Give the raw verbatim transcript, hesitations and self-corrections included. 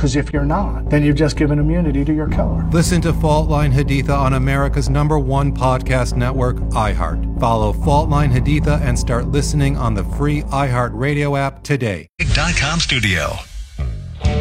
Because if you're not, then you've just given immunity to your killer. Listen to Fault Line Haditha on America's number one podcast network, iHeart. Follow Fault Line Haditha and start listening on the free iHeart Radio app today. dot com studio.